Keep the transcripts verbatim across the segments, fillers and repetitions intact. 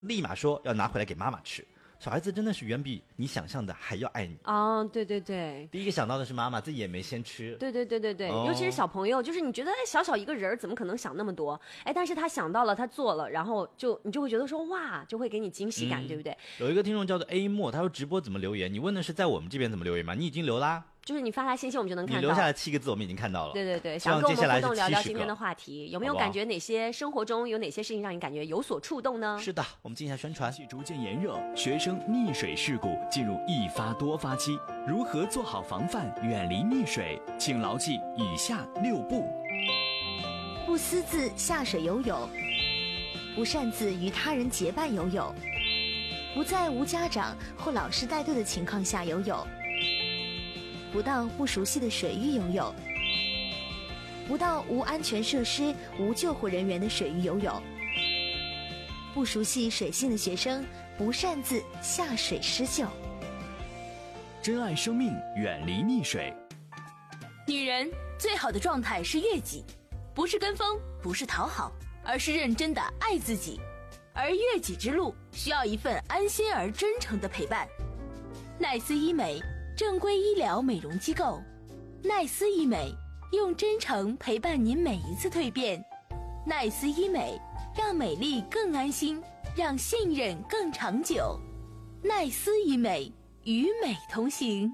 立马说要拿回来给妈妈吃。小孩子真的是远比你想象的还要爱你哦，对对对， 第一个想到的是妈妈，自己也没先吃。 对对对对对、哦、尤其是小朋友，就是你觉得哎，小小一个人怎么可能想那么多？哎，但是他想到了，他做了，然后就你就会觉得说哇，就会给你惊喜感、嗯、对不对？ 有一个听众叫做 A 莫，他说直播怎么留言？你问的是在我们这边怎么留言吗？你已经留啦。 就是你发来信息我们就能看到， 你留下来七个字我们已经看到了。 对对对，想跟我们互动聊聊今天的话题，有没有感觉哪些生活中有哪些事情让你感觉有所触动呢？ 是的，我们进行一下宣传。 逐渐炎热，学生溺水事故进入易发多发期，如何做好防范，远离溺水？请牢记以下六步： 不私自下水游泳，不擅自与他人结伴游泳，不在无家长或老师带队的情况下游泳，不到不熟悉的水域游泳，不到无安全设施、无救护人员的水域游泳，不熟悉水性的学生不擅自下水施救。 珍爱生命，远离溺水。 女人最好的状态是悦己，不是跟风，不是讨好，而是认真的爱自己。而悦己之路需要一份安心而真诚的陪伴。奈斯医美，正规医疗美容机构，奈斯医美用真诚陪伴您每一次蜕变。奈斯医美，让美丽更安心，让信任更长久。奈斯医美，与美同行。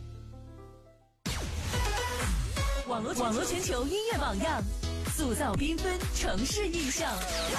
网络网络全球音乐榜样，塑造缤纷城市印象。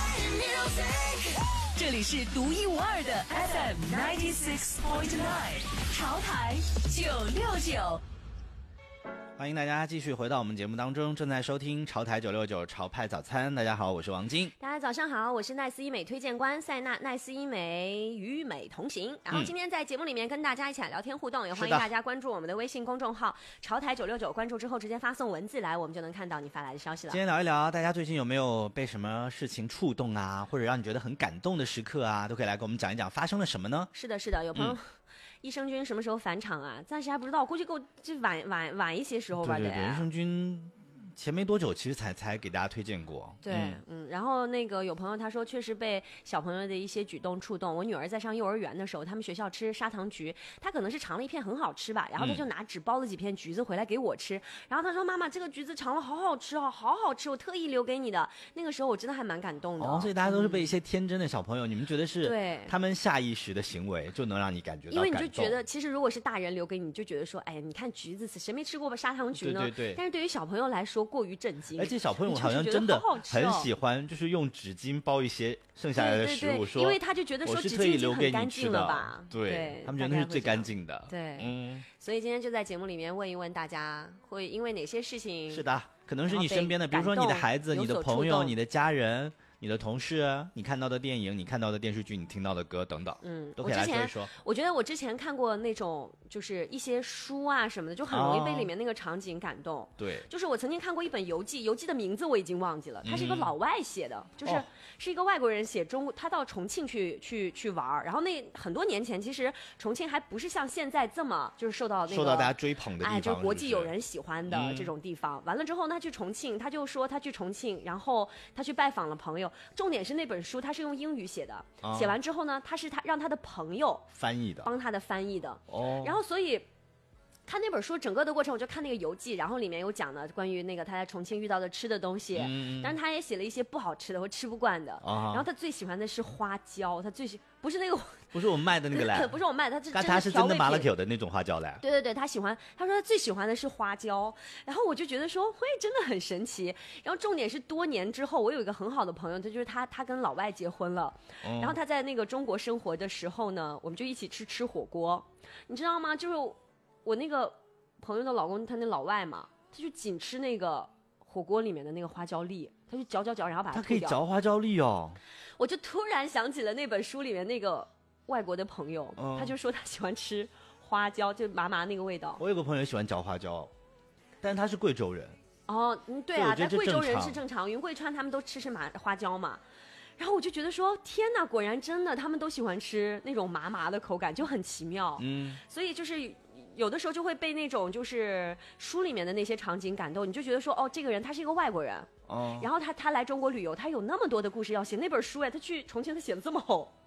这里是独一无二的 F M 九十六点九 潮台九六九。 欢迎大家继续回到我们节目当中，正在收听潮台九六九潮派早餐。大家好，我是王晶。 大家早上好，我是奈斯医美推荐官塞纳。奈斯医美与美同行。然后今天在节目里面跟大家一起来聊天互动、嗯、也欢迎大家关注我们的微信公众号潮台九六九，关注之后直接发送文字来，我们就能看到你发来的消息了。 今天聊一聊大家最近有没有被什么事情触动啊，或者让你觉得很感动的时刻啊，都可以来跟我们讲一讲发生了什么呢？ 是的是的，有朋友、嗯益生菌什么时候返场啊？暂时还不知道，估计够就晚晚晚一些时候吧。 对对对，益生菌前没多久其实才才给大家推荐过。 对，嗯, 嗯，然后那个有朋友他说确实被小朋友的一些举动触动。我女儿在上幼儿园的时候，他们学校吃砂糖橘，她可能是尝了一片很好吃吧，然后她就拿纸包了几片橘子回来给我吃，嗯、然后她说妈妈这个橘子尝了好好吃哦，好好吃，我特意留给你的。那个时候我真的还蛮感动的。 哦，所以大家都是被一些天真的小朋友，嗯、你们觉得是对他们下意识的行为就能让你感觉到因为你就觉得其实如果是大人留给你，就觉得说哎呀你看橘子谁没吃过吧砂糖橘呢？ 对对对。 但是对于小朋友来说过于震惊。 而且小朋友好像真的很喜欢，就是用纸巾包一些剩下来的食物， 对对对说因为他就觉得说纸巾已经很干净了吧？ 对， 对他们觉得那是最干净的。 对， 嗯， 所以今天就在节目里面问一问大家，会因为哪些事情？ 是的，可能是你身边的，比如说你的孩子、你的朋友、你的家人。你的同事，你看到的电影，你看到的电视剧，你听到的歌等等，嗯，都可以来说一说。 我觉得我之前看过那种，就是一些书啊什么的，就很容易被里面那个场景感动。哦、 对， 就是我曾经看过一本游记，游记的名字我已经忘记了，它是一个老外写的，嗯、就是、哦、是一个外国人写中，他到重庆去去去玩，然后那很多年前，其实重庆还不是像现在这么就是受到那个受到大家追捧的地方， 哎，就是国际友人喜欢的这种地方。嗯、完了之后，他去重庆，他就说他去重庆，然后他去拜访了朋友。重点是那本书他是用英语写的，哦、写完之后呢，他是他让他的朋友翻译的， 帮他的翻译的。 哦， 然后所以看那本书整个的过程，我就看那个游记，然后里面有讲的关于那个他在重庆遇到的吃的东西，嗯、但是他也写了一些不好吃的或吃不惯的。哦、然后他最喜欢的是花椒，他最喜不是那个不是我们卖的那个嘞， 不是我卖的，他是真的他是真的麻辣口的那种花椒嘞。 对对对，他喜欢，他说他最喜欢的是花椒，然后我就觉得说，会真的很神奇。然后重点是多年之后，我有一个很好的朋友，他就是他他跟老外结婚了，嗯、然后他在那个中国生活的时候呢，我们就一起吃吃火锅，你知道吗？就是我那个朋友的老公，他那老外嘛，他就仅吃那个火锅里面的那个花椒粒，他就嚼嚼嚼，然后把它吐掉。 他可以嚼花椒粒哦。 我就突然想起了那本书里面那个外国的朋友， 嗯、 他就说他喜欢吃花椒，就麻麻那个味道。 我有个朋友喜欢嚼花椒，但是他是贵州人。 哦，嗯，对啊，在贵州人是正常，云贵川他们都吃是麻花椒嘛。然后我就觉得说，天哪，果然真的，他们都喜欢吃那种麻麻的口感，就很奇妙。嗯，所以就是有的时候就会被那种就是书里面的那些场景感动，你就觉得说，哦，这个人他是一个外国人，哦，然后他他来中国旅游，他有那么多的故事要写。那本书哎，他去重庆他写的这么厚。